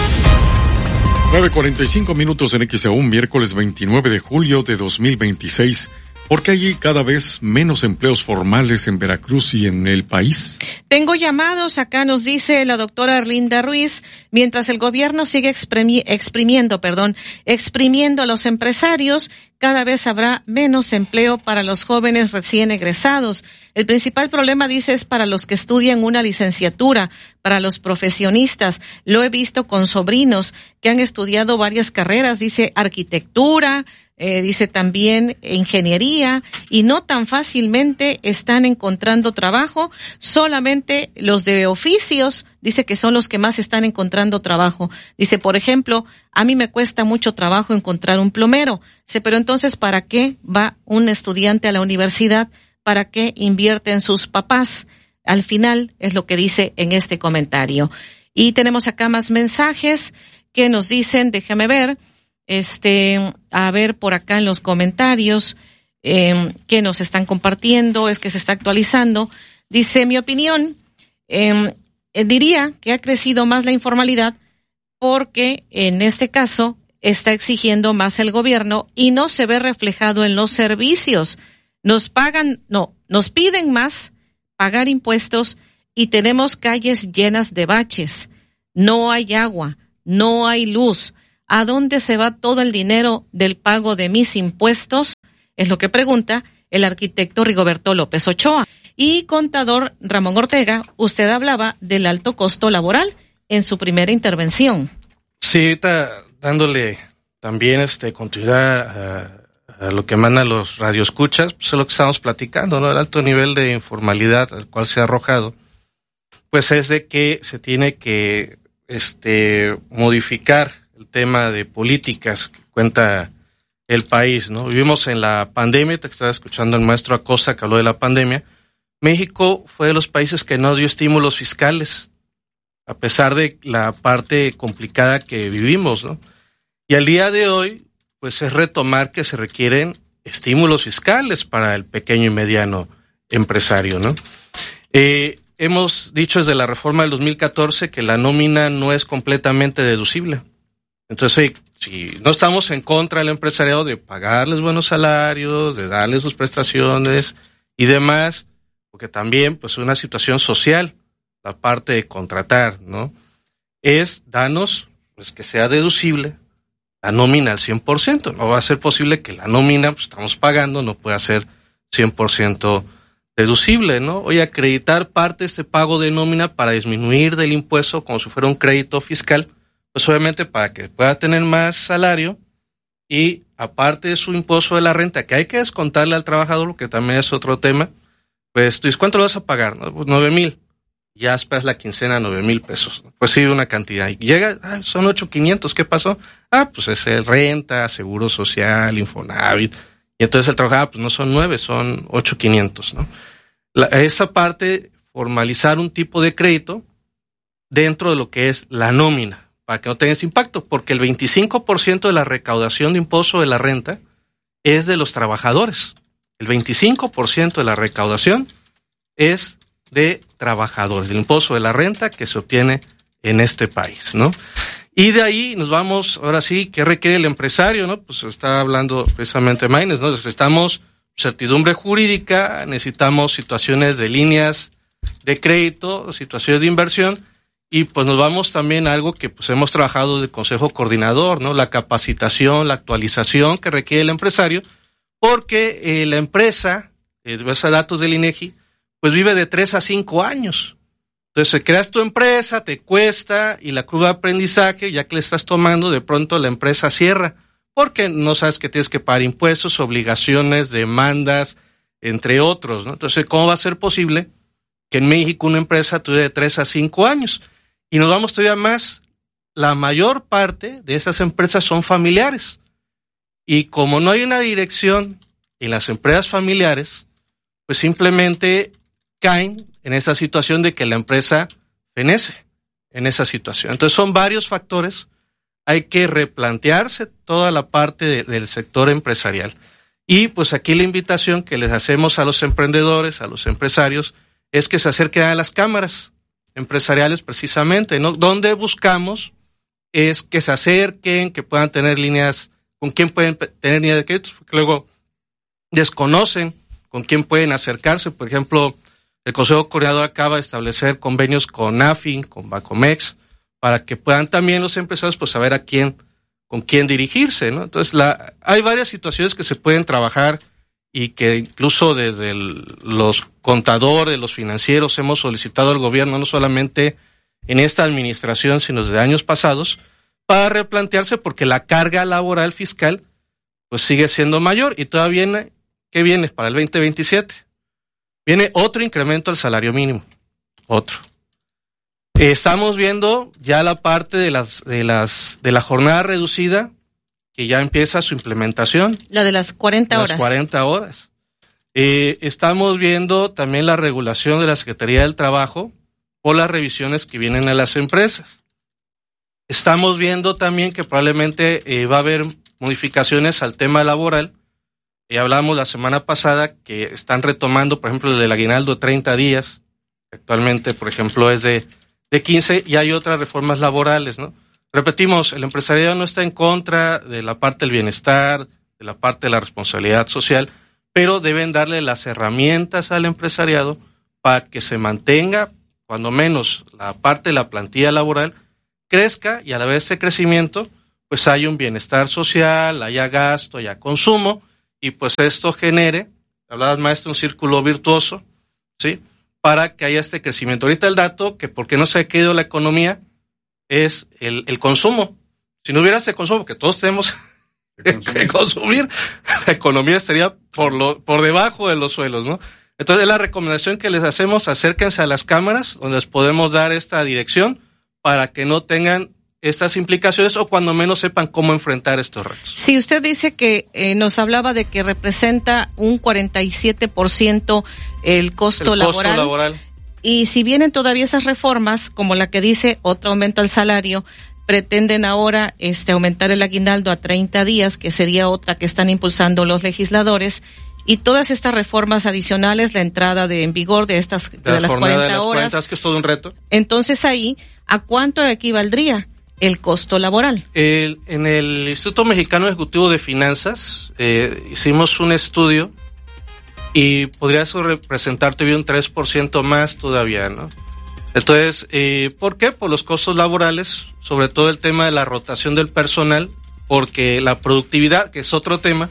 9:45 en XEU, miércoles 29 de julio de 2026. ¿Por qué hay cada vez menos empleos formales en Veracruz y en el país? Tengo llamados, acá nos dice la doctora Erlinda Ruiz, mientras el gobierno sigue exprimiendo a los empresarios, cada vez habrá menos empleo para los jóvenes recién egresados. El principal problema, dice, es para los que estudian una licenciatura, para los profesionistas. Lo he visto con sobrinos que han estudiado varias carreras, dice arquitectura, dice también ingeniería, y no tan fácilmente están encontrando trabajo. Solamente los de oficios, dice que son los que más están encontrando trabajo. Dice, por ejemplo, a mí me cuesta mucho trabajo encontrar un plomero. Dice, pero entonces, ¿para qué va un estudiante a la universidad? ¿Para qué invierte en sus papás? Al final es lo que dice en este comentario. Y tenemos acá más mensajes que nos dicen, déjame ver, a ver por acá en los comentarios que nos están compartiendo, es que se está actualizando. Dice, mi opinión, diría que ha crecido más la informalidad porque en este caso está exigiendo más el gobierno y no se ve reflejado en los servicios. Nos piden más pagar impuestos y tenemos calles llenas de baches. No hay agua, no hay luz. ¿A dónde se va todo el dinero del pago de mis impuestos? Es lo que pregunta el arquitecto Rigoberto López Ochoa. Y contador Ramón Ortega, usted hablaba del alto costo laboral en su primera intervención. Sí, ahorita dándole también continuidad a lo que mandan los radioescuchas, pues es lo que estamos platicando, ¿no? El alto nivel de informalidad al cual se ha arrojado, pues es de que se tiene que modificar el tema de políticas que cuenta el país, ¿no? Vivimos en la pandemia, te estaba escuchando el maestro Acosta que habló de la pandemia. México fue de los países que no dio estímulos fiscales, a pesar de la parte complicada que vivimos, ¿no? Y al día de hoy, pues es retomar que se requieren estímulos fiscales para el pequeño y mediano empresario, ¿no? Hemos dicho desde la reforma del 2014 que la nómina no es completamente deducible. Entonces, si no estamos en contra del empresariado de pagarles buenos salarios, de darles sus prestaciones y demás, porque también pues una situación social, la parte de contratar, ¿no? Es danos pues que sea deducible la nómina al 100%. No va a ser posible que la nómina pues estamos pagando no pueda ser 100% deducible, ¿no? Oye, acreditar parte de este pago de nómina para disminuir del impuesto como si fuera un crédito fiscal, pues obviamente para que pueda tener más salario y aparte de su impuesto de la renta, que hay que descontarle al trabajador, que también es otro tema, pues tú dices, ¿cuánto lo vas a pagar? No, pues 9,000. Ya esperas la quincena 9,000 pesos. Pues sí, una cantidad. Y llega, son 8,500, ¿qué pasó? Pues es el renta, seguro social, Infonavit. Y entonces el trabajador, pues no son 9, son 8,500, ¿no? Esa parte, formalizar un tipo de crédito dentro de lo que es la nómina, para que no tenga ese impacto, porque el 25% de la recaudación de impuesto de la renta es de los trabajadores. El 25% de la recaudación es de trabajadores, del impuesto de la renta que se obtiene en este país, ¿no? Y de ahí nos vamos, ahora sí, ¿qué requiere el empresario, no? Pues está hablando precisamente Maynes, ¿no? Necesitamos certidumbre jurídica, necesitamos situaciones de líneas de crédito, situaciones de inversión, y pues nos vamos también a algo que pues hemos trabajado del Consejo Coordinador, ¿no? La capacitación, la actualización que requiere el empresario, porque la empresa, base a datos del INEGI, pues vive de 3 a 5 años. Entonces, creas tu empresa, te cuesta, y la curva de aprendizaje, ya que le estás tomando, de pronto la empresa cierra, porque no sabes que tienes que pagar impuestos, obligaciones, demandas, entre otros, ¿no? Entonces, ¿cómo va a ser posible que en México una empresa dure de 3 a 5 años? Y nos vamos todavía más, la mayor parte de esas empresas son familiares. Y como no hay una dirección en las empresas familiares, pues simplemente caen en esa situación de que la empresa fenece en esa situación. Entonces son varios factores, hay que replantearse toda la parte del sector empresarial. Y pues aquí la invitación que les hacemos a los emprendedores, a los empresarios, es que se acerquen a las cámaras empresariales precisamente, ¿no? Donde buscamos es que se acerquen, que puedan tener líneas, con quién pueden tener líneas de crédito, porque luego desconocen con quién pueden acercarse. Por ejemplo, el Consejo Coordinador acaba de establecer convenios con AFIN, con Bacomex, para que puedan también los empresarios pues saber con quién dirigirse, ¿no? Entonces hay varias situaciones que se pueden trabajar y que incluso desde los contadores, los financieros, hemos solicitado al gobierno, no solamente en esta administración, sino desde años pasados, para replantearse, porque la carga laboral fiscal pues sigue siendo mayor. Y todavía ¿qué viene para el 2027? Viene otro incremento al salario mínimo, otro. Estamos viendo ya la parte de la jornada reducida, que ya empieza su implementación. La de las 40 horas. Las 40 horas. Estamos viendo también la regulación de la Secretaría del Trabajo por las revisiones que vienen a las empresas. Estamos viendo también que probablemente va a haber modificaciones al tema laboral. Hablamos la semana pasada que están retomando, por ejemplo, el del aguinaldo de 30 días. Actualmente, por ejemplo, es de de 15, y hay otras reformas laborales, ¿no? Repetimos, el empresariado no está en contra de la parte del bienestar, de la parte de la responsabilidad social, pero deben darle las herramientas al empresariado para que se mantenga, cuando menos, la parte de la plantilla laboral crezca, y a la vez ese crecimiento, pues haya un bienestar social, haya gasto, haya consumo, y pues esto genere, hablabas, maestro, un círculo virtuoso, ¿sí?, para que haya este crecimiento. Ahorita el dato, que por qué no se ha caído la economía, es el consumo. Si no hubiera ese consumo, que todos tenemos que consumir, la economía estaría por debajo de los suelos, ¿no? Entonces, la recomendación que les hacemos, acérquense a las cámaras, donde les podemos dar esta dirección, para que no tengan estas implicaciones, o cuando menos sepan cómo enfrentar estos retos. Si usted dice que nos hablaba de que representa un 47% el costo laboral, y si vienen todavía esas reformas, como la que dice otro aumento al salario, pretenden ahora aumentar el aguinaldo a 30 días, que sería otra que están impulsando los legisladores, y todas estas reformas adicionales, la entrada en vigor de estas de las 40 horas, 40, que es todo un reto. Entonces ahí, ¿a cuánto equivaldría el costo laboral? En el Instituto Mexicano Ejecutivo de Finanzas hicimos un estudio y podría eso representar todavía un 3% más todavía, ¿no? Entonces, ¿por qué? Por los costos laborales, sobre todo el tema de la rotación del personal, porque la productividad, que es otro tema,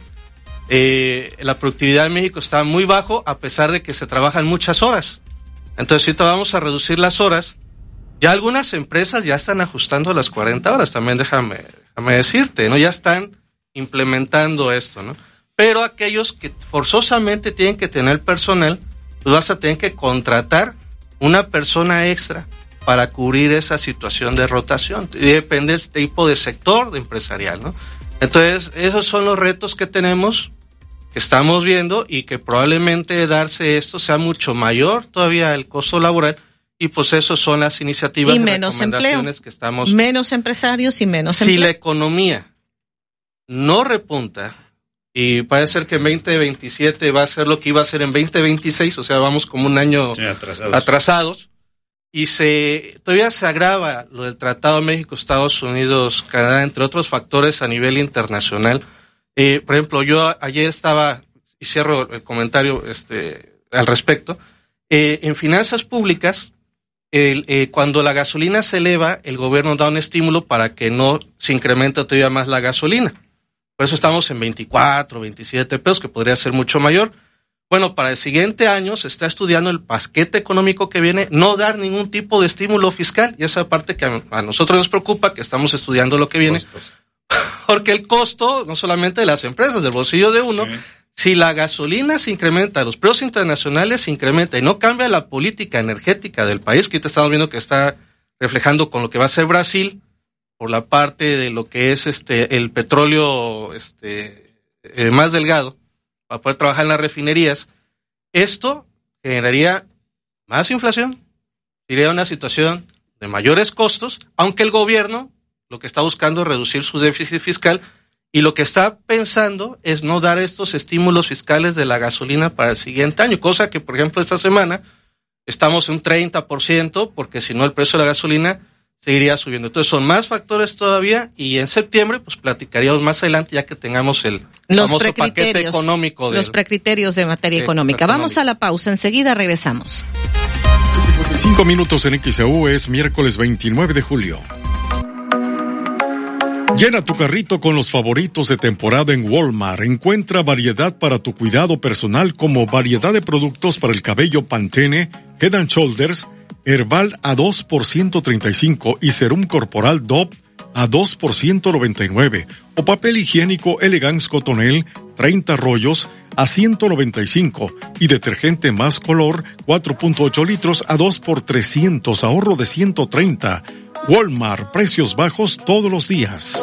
la productividad en México está muy bajo, a pesar de que se trabajan muchas horas. Entonces, ahorita vamos a reducir las horas. Ya algunas empresas ya están ajustando a las 40 horas, también déjame decirte, ¿no? Ya están implementando esto, ¿no? Pero aquellos que forzosamente tienen que tener personal, pues vas a tener que contratar una persona extra para cubrir esa situación de rotación. Y depende del tipo de sector de empresarial, ¿no? Entonces, esos son los retos que tenemos, que estamos viendo, y que probablemente darse esto sea mucho mayor todavía el costo laboral, y pues eso son las iniciativas y menos recomendaciones empleo, que estamos... menos empresarios y menos empleo. Si la economía no repunta, y parece ser que en 2027 va a ser lo que iba a ser en 2026, o sea, vamos como un año atrasados, y todavía se agrava lo del Tratado México, Estados Unidos, Canadá, entre otros factores a nivel internacional. Por ejemplo, yo ayer estaba, y cierro el comentario al respecto, en finanzas públicas, cuando la gasolina se eleva, el gobierno da un estímulo para que no se incremente todavía más la gasolina. Por eso estamos en 24, 27 pesos, que podría ser mucho mayor. Bueno, para el siguiente año se está estudiando el paquete económico que viene, no dar ningún tipo de estímulo fiscal, y esa parte que a nosotros nos preocupa, que estamos estudiando lo que viene, porque el costo, no solamente de las empresas, del bolsillo de uno, si la gasolina se incrementa, los precios internacionales se incrementan, y no cambia la política energética del país, que ahorita estamos viendo que está reflejando con lo que va a ser Brasil, por la parte de lo que es el petróleo más delgado, para poder trabajar en las refinerías, esto generaría más inflación, iría a una situación de mayores costos, aunque el gobierno lo que está buscando es reducir su déficit fiscal, y lo que está pensando es no dar estos estímulos fiscales de la gasolina para el siguiente año, cosa que, por ejemplo, esta semana estamos en un 30%, porque si no el precio de la gasolina seguiría subiendo. Entonces son más factores todavía, y en septiembre pues platicaríamos más adelante, ya que tengamos el famoso paquete económico. Los precriterios de materia económica. Vamos a la pausa, enseguida regresamos. 55 minutos en XEU, es miércoles 29 de julio. Llena tu carrito con los favoritos de temporada en Walmart. Encuentra variedad para tu cuidado personal, como variedad de productos para el cabello Pantene, Head & Shoulders, Herbal a 2 por 135 y Serum Corporal Dove a 2 por 199, o papel higiénico Elegance Cotonel 30 rollos a 195, y detergente Más Color 4.8 litros a 2 por 300, ahorro de 130. Walmart, precios bajos todos los días.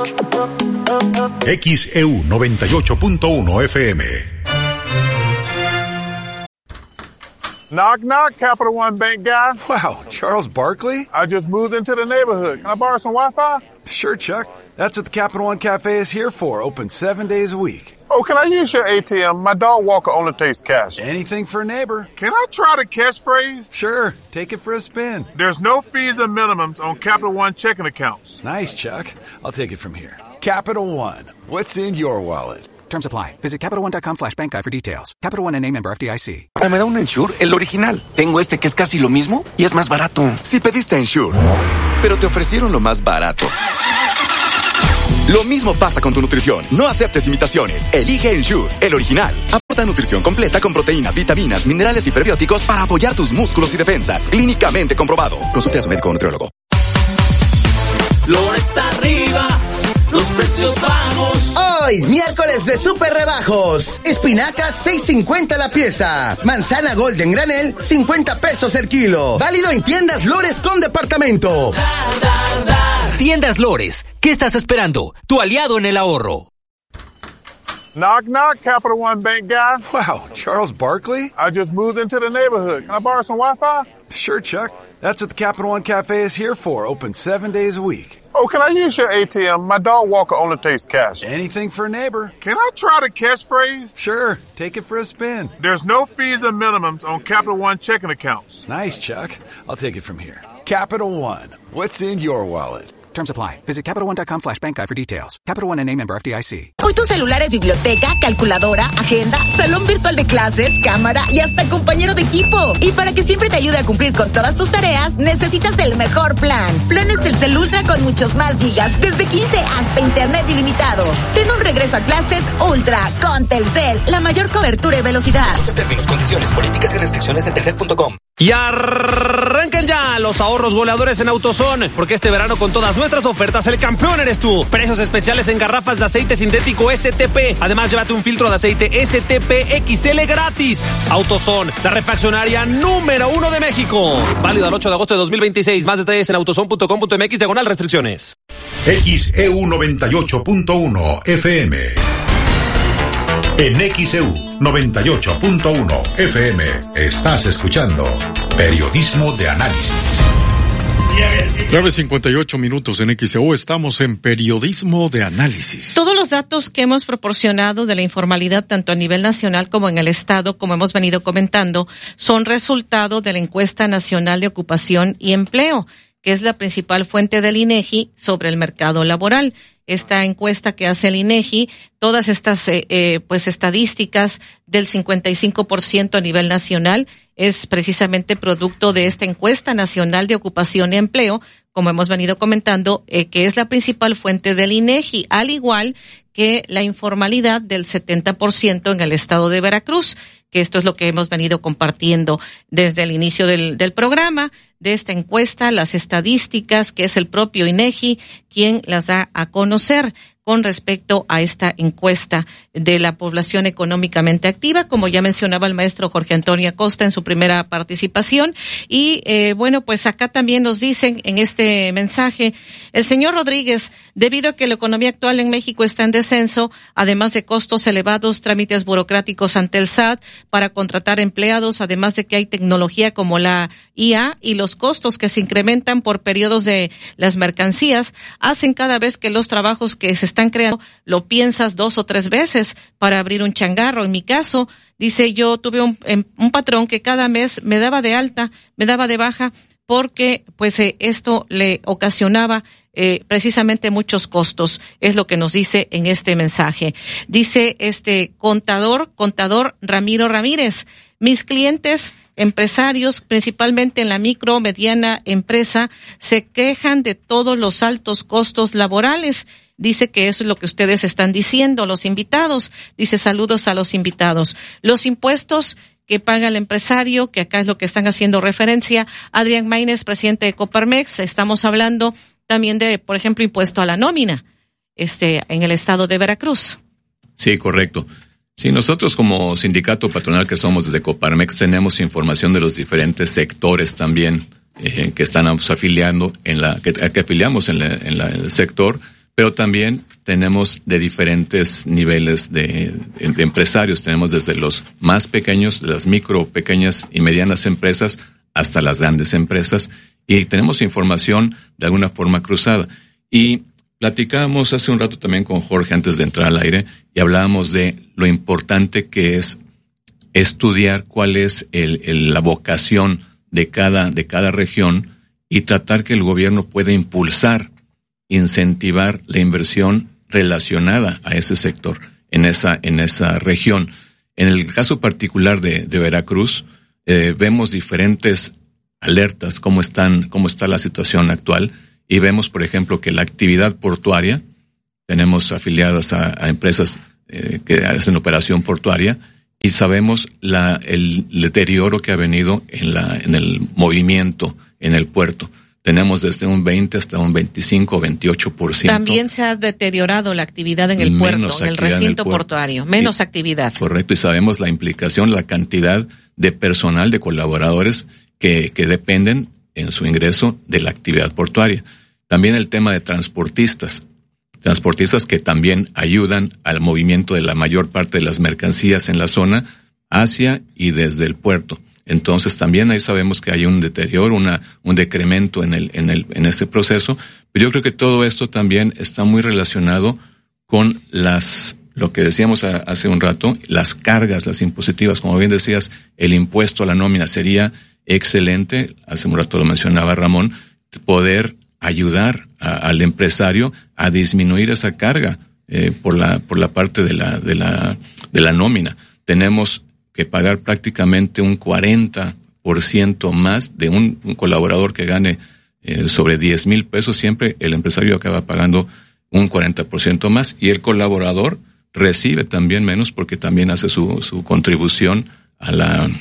XEU 98.1 FM. Knock, knock, Capital One Bank guy. Wow, Charles Barkley? I just moved into the neighborhood. Can I borrow some Wi-Fi? Sure, Chuck. That's what the Capital One Cafe is here for. Open 7 days a week. Oh, can I use your ATM? My dog Walker only takes cash. Anything for a neighbor. Can I try the catchphrase? Sure. Take it for a spin. There's no fees and minimums on Capital One checking accounts. Nice, Chuck. I'll take it from here. Capital One. What's in your wallet? Terms apply. Visit CapitalOne.com/bankguide for details. Capital One N.A. member FDIC. Me da un Ensure, el original. Tengo este que es casi lo mismo y es más barato. Si pediste Ensure, pero te ofrecieron lo más barato. Lo mismo pasa con tu nutrición. No aceptes imitaciones. Elige Ensure, el original. Aporta nutrición completa con proteínas, vitaminas, minerales y prebióticos para apoyar tus músculos y defensas. Clínicamente comprobado. Consulte a su médico o nutriólogo. Flores arriba, los precios bajos. Hoy, miércoles de super rebajos. Espinacas, $6.50 la pieza. Manzana Golden Granel, 50 pesos el kilo. Válido en tiendas Lores con departamento. Tiendas Lores, ¿qué estás esperando? Tu aliado en el ahorro. Knock, knock, Capital One Bank guy. Wow, Charles Barkley? I just moved into the neighborhood. Can I borrow some Wi-Fi? Sure, Chuck. That's what the Capital One Cafe is here for. Open 7 days a week. Oh, can I use your ATM? My dog Walker only takes cash. Anything for a neighbor. Can I try the catchphrase? Sure. Take it for a spin. There's no fees and minimums on Capital One checking accounts. Nice, Chuck. I'll take it from here. Capital One. What's in your wallet? Terms apply. Visit CapitalOne.com/bankguide for details. Capital One N.A. member FDIC. Hoy tu celular es biblioteca, calculadora, agenda, salón virtual de clases, cámara y hasta compañero de equipo. Y para que siempre te ayude a cumplir con todas tus tareas, necesitas el mejor plan. Planes Telcel Ultra con muchos más gigas, desde 15 hasta internet ilimitado. Ten un regreso a clases Ultra con Telcel, la mayor cobertura y velocidad. Consulta términos, condiciones, políticas y restricciones en telcel.com. Y arranquen ya los ahorros goleadores en AutoZone, porque este verano con todas nuestras ofertas el campeón eres tú. Precios especiales en garrafas de aceite sintético STP. Además, llévate un filtro de aceite STP XL gratis. AutoZone, la refaccionaria número 1 de México. Válido al 8 de agosto de 2026. Más detalles en autozone.com.mx/restricciones. XEU 98.1 FM. En XEU 98.1 FM estás escuchando Periodismo de Análisis. 9:58 minutos en XEU, estamos en Periodismo de Análisis. Todos los datos que hemos proporcionado de la informalidad, tanto a nivel nacional como en el Estado, como hemos venido comentando, son resultado de la Encuesta Nacional de Ocupación y Empleo, que es la principal fuente del INEGI sobre el mercado laboral. Esta encuesta que hace el INEGI, todas estas pues estadísticas del 55% a nivel nacional es precisamente producto de esta Encuesta Nacional de Ocupación y Empleo, como hemos venido comentando, que es la principal fuente del INEGI, al igual que la informalidad del 70% en el estado de Veracruz, que esto es lo que hemos venido compartiendo desde el inicio del programa, de esta encuesta, las estadísticas, que es el propio INEGI quien las da a conocer con respecto a esta encuesta de la población económicamente activa, como ya mencionaba el maestro Jorge Antonio Acosta en su primera participación. Y bueno, pues acá también nos dicen en este mensaje, el señor Rodríguez, debido a que la economía actual en México está en descenso, además de costos elevados, trámites burocráticos ante el SAT para contratar empleados, además de que hay tecnología como la IA y los costos que se incrementan por periodos de las mercancías, hacen cada vez que los trabajos que se están creando lo piensas 2 o 3 veces para abrir un changarro. En mi caso, dice, yo tuve un patrón que cada mes me daba de alta, me daba de baja, porque pues esto le ocasionaba precisamente muchos costos, es lo que nos dice en este mensaje. Dice este contador Ramiro Ramírez, mis clientes empresarios, principalmente en la micro, mediana empresa, se quejan de todos los altos costos laborales. Dice que eso es lo que ustedes están diciendo, los invitados. Dice, saludos a los invitados. Los impuestos que paga el empresario, que acá es lo que están haciendo referencia. Adrián Maínez, presidente de Coparmex, estamos hablando también de, por ejemplo, impuesto a la nómina, en el estado de Veracruz. Sí, correcto. Sí, nosotros como sindicato patronal que somos desde Coparmex tenemos información de los diferentes sectores también que están afiliando que afiliamos en el sector, Pero también tenemos de diferentes niveles de empresarios. Tenemos desde los más pequeños, las micro, pequeñas y medianas empresas, hasta las grandes empresas. Y tenemos información de alguna forma cruzada. Y platicábamos hace un rato también con Jorge antes de entrar al aire y hablábamos de lo importante que es estudiar cuál es la vocación de cada región y tratar que el gobierno pueda incentivar la inversión relacionada a ese sector en esa región. En el caso particular de Veracruz, vemos diferentes alertas, cómo está la situación actual, y vemos, por ejemplo, que la actividad portuaria, tenemos afiliadas a empresas que hacen operación portuaria, y sabemos el deterioro que ha venido en el movimiento en el puerto. Tenemos desde un 20 hasta un 25 o 28%. También se ha deteriorado la actividad en el puerto, en el recinto portuario. Menos actividad. Correcto, y sabemos la implicación, la cantidad de personal, de colaboradores que dependen en su ingreso de la actividad portuaria. También el tema de transportistas que también ayudan al movimiento de la mayor parte de las mercancías en la zona hacia y desde el puerto. Entonces también ahí sabemos que hay un deterioro, un decremento en este proceso, pero yo creo que todo esto también está muy relacionado con lo que decíamos hace un rato, las cargas, las impositivas. Como bien decías, el impuesto a la nómina sería excelente, hace un rato lo mencionaba Ramón, poder ayudar al empresario a disminuir esa carga por la parte de la nómina. Tenemos que pagar prácticamente un 40% más de un colaborador que gane sobre 10,000 pesos. Siempre el empresario acaba pagando un 40% más, y el colaborador recibe también menos porque también hace su contribución a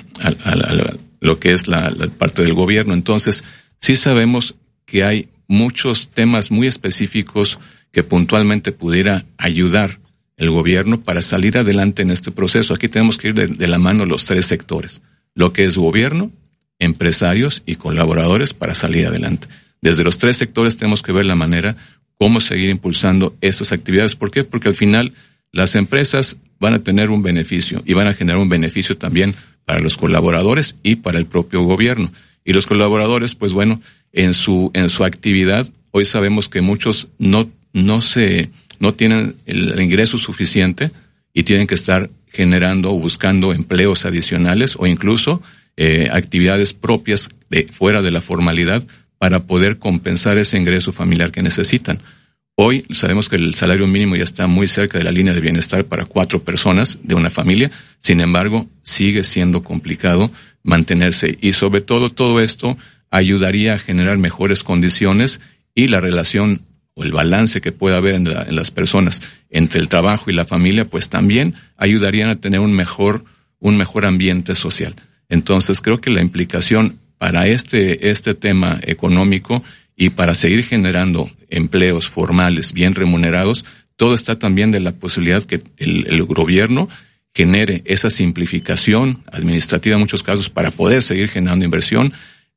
lo que es la parte del gobierno. Entonces, sí sabemos que hay muchos temas muy específicos que puntualmente pudiera ayudar el gobierno para salir adelante en este proceso. Aquí tenemos que ir de la mano los tres sectores, lo que es gobierno, empresarios y colaboradores, para salir adelante. Desde los tres sectores tenemos que ver la manera cómo seguir impulsando estas actividades. ¿Por qué? Porque al final las empresas van a tener un beneficio y van a generar un beneficio también para los colaboradores y para el propio gobierno. Y los colaboradores, pues bueno, en su actividad, hoy sabemos que muchos no tienen el ingreso suficiente y tienen que estar generando o buscando empleos adicionales o incluso actividades propias fuera de la formalidad para poder compensar ese ingreso familiar que necesitan. Hoy sabemos que el salario mínimo ya está muy cerca de la línea de bienestar para 4 personas de una familia. Sin embargo, sigue siendo complicado mantenerse, y sobre todo esto ayudaría a generar mejores condiciones, y la relación o el balance que pueda haber en las personas entre el trabajo y la familia, pues también ayudarían a tener un mejor ambiente social. Entonces creo que la implicación para este tema económico y para seguir generando empleos formales bien remunerados, todo está también de la posibilidad que el gobierno genere esa simplificación administrativa en muchos casos para poder seguir generando inversión,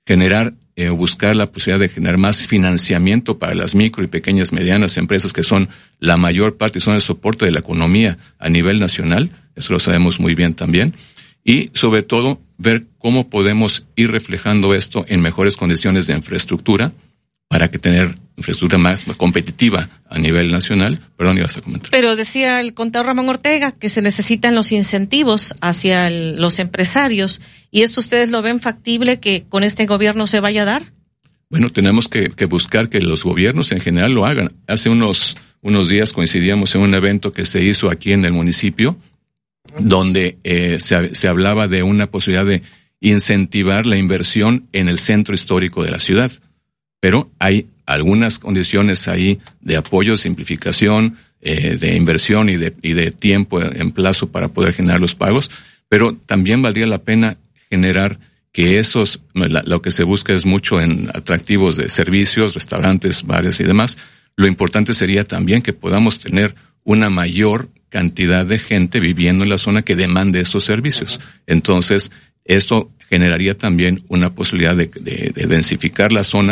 buscar la posibilidad de generar más financiamiento para las micro y pequeñas medianas empresas, que son la mayor parte y son el soporte de la economía a nivel nacional. Eso lo sabemos muy bien también. Y sobre todo ver cómo podemos ir reflejando esto en mejores condiciones de infraestructura para que tener infraestructura más competitiva a nivel nacional. Perdón, ibas a comentar. Pero decía el contador Ramón Ortega que se necesitan los incentivos hacia los empresarios, y esto ustedes lo ven factible que con este gobierno se vaya a dar. Bueno, tenemos que buscar que los gobiernos en general lo hagan. Hace unos días coincidíamos en un evento que se hizo aquí en el municipio, donde se hablaba de una posibilidad de incentivar la inversión en el centro histórico de la ciudad. Pero hay algunas condiciones ahí de apoyo, simplificación, de inversión y de tiempo en plazo para poder generar los pagos, pero también valdría la pena generar que lo que se busca es mucho en atractivos de servicios, restaurantes, bares y demás. Lo importante sería también que podamos tener una mayor cantidad de gente viviendo en la zona que demande esos servicios. Entonces, esto generaría también una posibilidad de densificar la zona,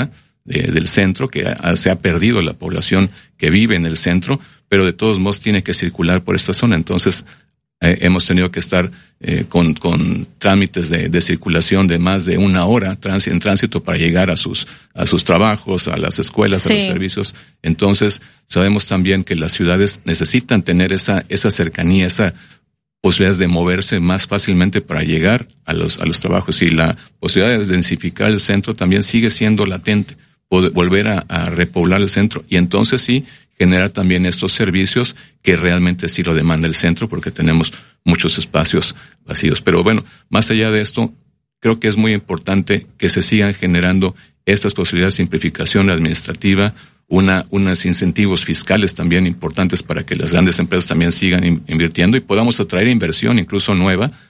del centro, que se ha perdido la población que vive en el centro, pero de todos modos tiene que circular por esta zona. Entonces, hemos tenido que estar con trámites de circulación de más de una hora en tránsito para llegar a sus trabajos, a las escuelas, a los servicios. Entonces, sabemos también que las ciudades necesitan tener esa cercanía, esa posibilidad de moverse más fácilmente para llegar a los trabajos. Y la posibilidad de densificar el centro también sigue siendo latente, volver a repoblar el centro, y entonces sí generar también estos servicios que realmente sí lo demanda el centro, porque tenemos muchos espacios vacíos. Pero bueno, más allá de esto, creo que es muy importante que se sigan generando estas posibilidades de simplificación administrativa, unos incentivos fiscales también importantes para que las grandes empresas también sigan invirtiendo y podamos atraer inversión incluso nueva